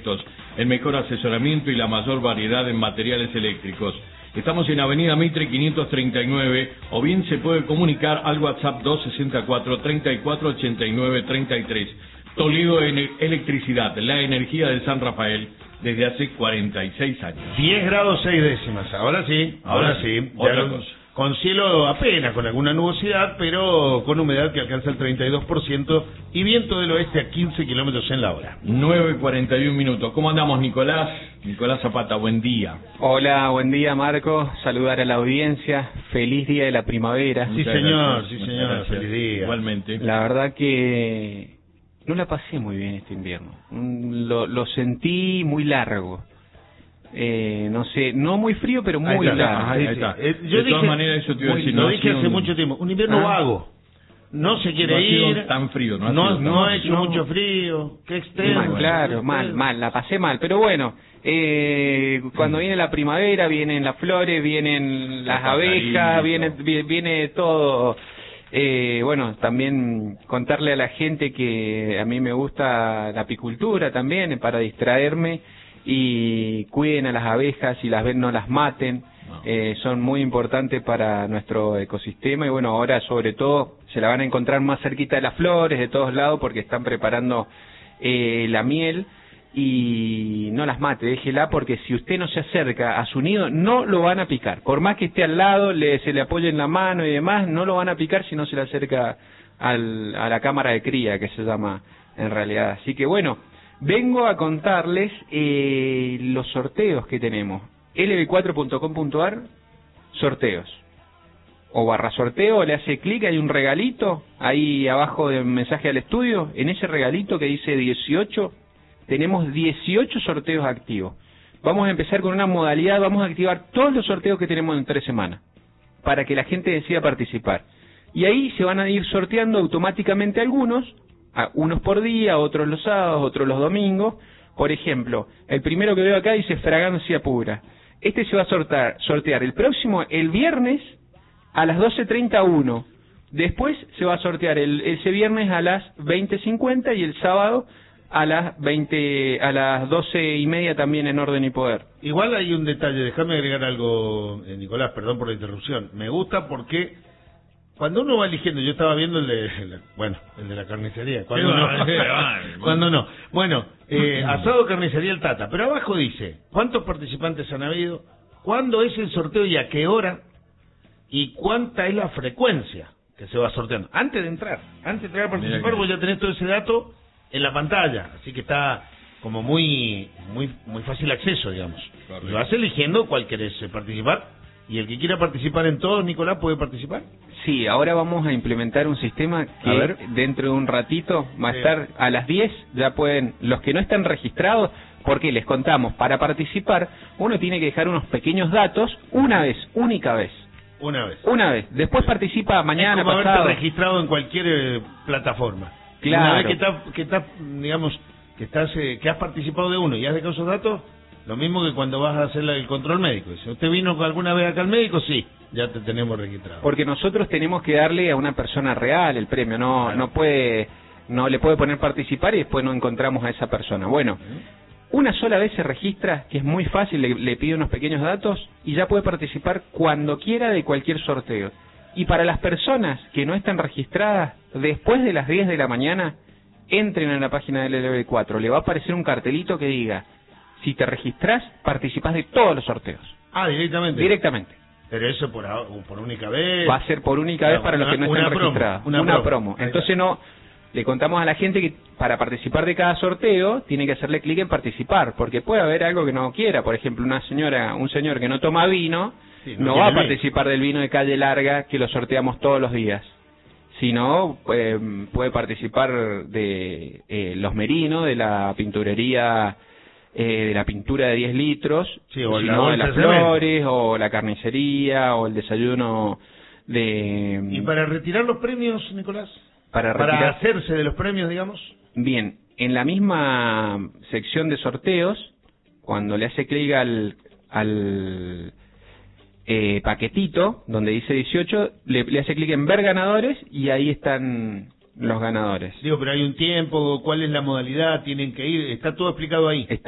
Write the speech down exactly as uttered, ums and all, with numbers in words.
Electrorepuestos, el mejor asesoramiento y la mayor variedad en materiales eléctricos. Estamos en Avenida Mitre quinientos treinta y nueve, o bien se puede comunicar al WhatsApp dos sesenta y cuatro, treinta y cuatro ochenta y nueve, treinta y tres. Toledo Electricidad, la energía de San Rafael desde hace cuarenta y seis años. diez grados seis décimas, ahora sí, ahora, ahora sí. Otra ya cosa. Con cielo apenas, con alguna nubosidad, pero con humedad que alcanza el treinta y dos por ciento y viento del oeste a quince kilómetros en la hora. nueve cuarenta y un minutos. ¿Cómo andamos, Nicolás? Nicolás Zapata, buen día. Hola, buen día, Marco. Saludar a la audiencia. Feliz día de la primavera. Sí, Muchas señor, gracias. sí, Muchas señor. gracias. Feliz día. Igualmente. La verdad que no la pasé muy bien este invierno. Mm, Lo, lo sentí muy largo. Eh, no sé, no muy frío, pero muy Ahí está, largo. ahí Ahí está. está. Eh, yo De dije, todas maneras, eso te iba a muy- decir, lo no ha dije sido hace un- mucho tiempo. Un invierno Ah. vago. No se quiere No ha sido ir. tan frío, no ha no, sido tan no ha frío. hecho No. mucho frío. Qué extremo. Mal, claro, mal, mal, la pasé mal, pero bueno, eh, cuando viene la primavera, vienen las flores, vienen las Los abejas, pajaritos. viene, vi- viene todo. Eh, bueno, también contarle a la gente que a mí me gusta la apicultura también, eh, para distraerme, y cuiden a las abejas, si las ven no las maten. No. Eh, son muy importantes para nuestro ecosistema y bueno, ahora sobre todo se la van a encontrar más cerquita de las flores, de todos lados, porque están preparando eh, la miel. Y no las mate, déjela, porque si usted no se acerca a su nido, no lo van a picar. Por más que esté al lado, le, se le apoye en la mano y demás, no lo van a picar si no se le acerca al, a la cámara de cría, que se llama en realidad. Así que bueno, vengo a contarles eh, los sorteos que tenemos. L B cuatro punto com punto ar, sorteos. O barra sorteo, le hace clic, hay un regalito ahí abajo del mensaje al estudio. En ese regalito que dice dieciocho, tenemos dieciocho sorteos activos. Vamos a empezar con una modalidad, vamos a activar todos los sorteos que tenemos en tres semanas, para que la gente decida participar. Y ahí se van a ir sorteando automáticamente algunos, a unos por día, otros los sábados, otros los domingos. Por ejemplo, el primero que veo acá dice fragancia pura. Este se va a sortear, sortear el próximo, el viernes, a las doce treinta y uno. Después se va a sortear el, ese viernes a las veinte cincuenta y el sábado a las veinte, a las doce y media también en Orden y Poder. Igual hay un detalle, déjame agregar algo, eh, Nicolás, perdón por la interrupción. Me gusta porque cuando uno va eligiendo, yo estaba viendo el de, el- bueno, el de la carnicería. Cuando Sí, no, va, sí, va. cuando no. Bueno, eh, asado carnicería El Tata, pero abajo dice, ¿cuántos participantes han habido? ¿Cuándo es el sorteo y a qué hora? ¿Y cuánta es la frecuencia que se va sorteando? Antes de entrar, antes de entrar a participar, Mira que- vos ya tenés todo ese dato en la pantalla, así que está como muy muy muy fácil acceso, digamos. Correcto. Y vas eligiendo cuál querés eh, participar, y el que quiera participar en todos, Nicolás, puede participar. Sí, ahora vamos a implementar un sistema que A ver. dentro de un ratito va a Sí. estar a las diez, ya pueden, los que no están registrados, porque les contamos, para participar uno tiene que dejar unos pequeños datos una vez, única vez, Una vez. una vez. Después participa mañana, es como pasado. haberte registrado en cualquier eh, plataforma. Claro. Una vez que estás, que estás, digamos, que estás, eh, que has participado de uno y has dejado esos datos, lo mismo que cuando vas a hacer la- el control médico. Si usted vino alguna vez acá al médico, sí, ya te tenemos registrado. Porque nosotros tenemos que darle a una persona real el premio, no Claro. no puede, no le puede poner participar y después no encontramos a esa persona. Bueno, una sola vez se registra, que es muy fácil, le, le pide unos pequeños datos y ya puede participar cuando quiera de cualquier sorteo. Y para las personas que no están registradas, después de las diez de la mañana, entren en la página del L B cuatro, le va a aparecer un cartelito que diga, si te registrás, participás de todos los sorteos, Ah, directamente. directamente. Pero eso por, a- por única vez. Va a ser por única vez Ah, para los una- que no una estén promo, registrados. una Una, promo. promo. Ahí Entonces está. no, le contamos a la gente que para participar de cada sorteo tiene que hacerle clic en participar, porque puede haber algo que no quiera. Por ejemplo, una señora, un señor que no toma vino, Sí, no, no va a quiere vino. participar del vino de calle larga que lo sorteamos todos los días. Sino eh, puede participar de eh, los merinos, de la pinturería, eh, de la pintura de diez litros, Sí, o si la no, de bolsa las de cemento. flores, o la carnicería, o el desayuno de... ¿Y para retirar los premios, Nicolás? Para Para retirar... hacerse de los premios, digamos. Bien, en la misma sección de sorteos, cuando le hace clic al, al eh, paquetito, donde dice dieciocho, le, le hace clic en ver ganadores y ahí están los ganadores. Digo, pero hay un tiempo, ¿cuál es la modalidad? Tienen que ir, está todo explicado ahí. Está